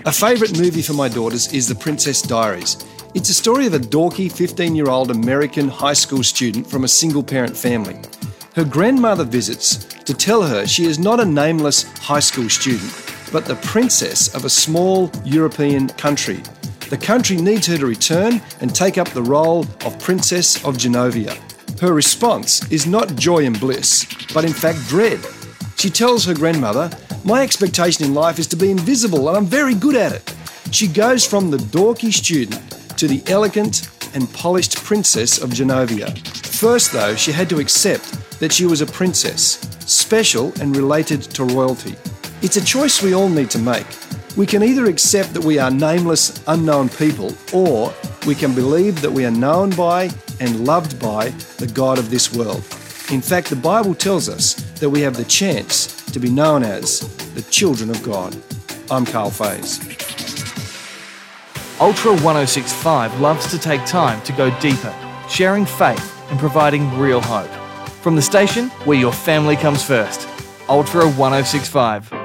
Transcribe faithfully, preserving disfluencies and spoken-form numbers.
A favourite movie for my daughters is The Princess Diaries. It's a story of a dorky fifteen-year-old American high school student from a single-parent family. Her grandmother visits to tell her she is not a nameless high school student, but the princess of a small European country. The country needs her to return and take up the role of Princess of Genovia. Her response is not joy and bliss, but in fact dread. She tells her grandmother, "My expectation in life is to be invisible and I'm very good at it." She goes from the dorky student to the elegant and polished Princess of Genovia. First though, she had to accept that she was a princess, special and related to royalty. It's a choice we all need to make. We can either accept that we are nameless, unknown people, or we can believe that we are known by and loved by the God of this world. In fact, the Bible tells us that we have the chance to be known as the children of God. I'm Carl Faze. Ultra one oh six point five loves to take time to go deeper, sharing faith and providing real hope. From the station where your family comes first, Ultra one oh six point five.